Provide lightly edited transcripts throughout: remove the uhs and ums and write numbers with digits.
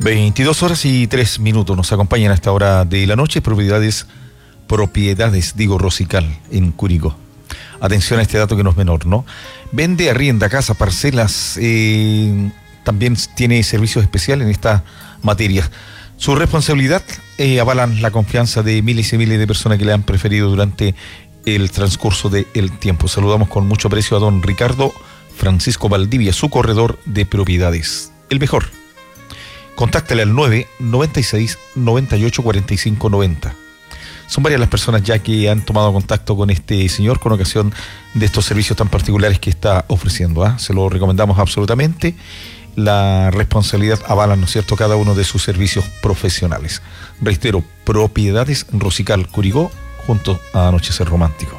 22:03. Nos acompañan a esta hora de la noche propiedades Rosical en Curicó. Atención a este dato que no es menor, ¿no? Vende, arrienda, casa, parcelas, también tiene servicios especiales en esta materia. Su responsabilidad avalan la confianza de miles y miles de personas que le han preferido durante el transcurso del tiempo. Saludamos con mucho aprecio a don Ricardo Francisco Valdivia, su corredor de propiedades. El mejor. Contáctale al 996 98 45 90. Son varias las personas ya que han tomado contacto con este señor con ocasión de estos servicios tan particulares que está ofreciendo. Se lo recomendamos absolutamente. La responsabilidad avala, ¿no es cierto?, cada uno de sus servicios profesionales. Reitero, propiedades Rosical Curicó, junto a Anochecer Romántico.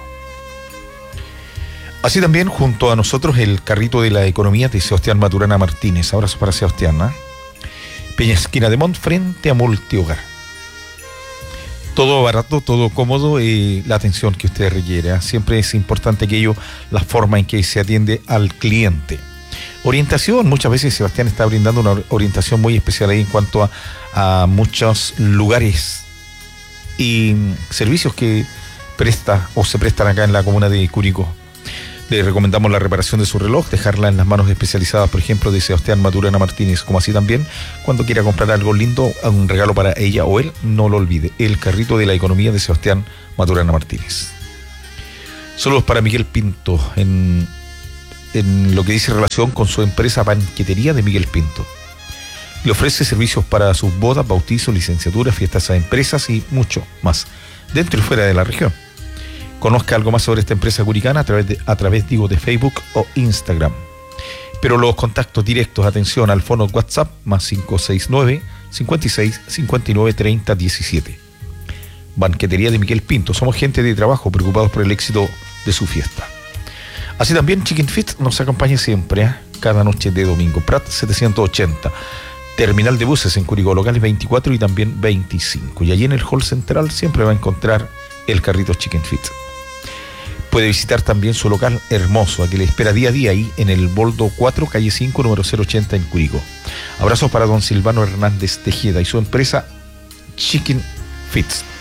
Así también junto a nosotros el carrito de la economía de Sebastián Maturana Martínez. Abrazo para Sebastián. Peña Esquina de Mont, frente a Multihogar. Todo barato, todo cómodo, la atención que usted requiere. Siempre es importante la forma en que se atiende al cliente. Orientación, muchas veces Sebastián está brindando una orientación muy especial ahí en cuanto a muchos lugares y servicios que presta o se prestan acá en la comuna de Curicó. Le recomendamos la reparación de su reloj, dejarla en las manos especializadas, por ejemplo, de Sebastián Maturana Martínez, como así también cuando quiera comprar algo lindo, un regalo para ella o él, no lo olvide, el carrito de la economía de Sebastián Maturana Martínez. Saludos para Miguel Pinto, en lo que dice relación con su empresa Banquetería de Miguel Pinto. Le ofrece servicios para sus bodas, bautizos, licenciaturas, fiestas a empresas y mucho más, dentro y fuera de la región. Conozca algo más sobre esta empresa curicana a través de Facebook o Instagram. Pero los contactos directos, atención al fono WhatsApp más 569 56 59 30 17. Banquetería de Miguel Pinto. Somos gente de trabajo preocupados por el éxito de su fiesta. Así también Chicken Fit nos acompaña siempre, cada noche de domingo. Prat 780. Terminal de buses en Curicó, locales 24 y también 25. Y allí en el hall central siempre va a encontrar el carrito Chicken Fit. Puede visitar también su local hermoso, a que le espera día a día ahí en el Boldo 4, calle 5, número 080 en Curicó. Abrazos para don Silvano Hernández Tejeda y su empresa Chicken Fit.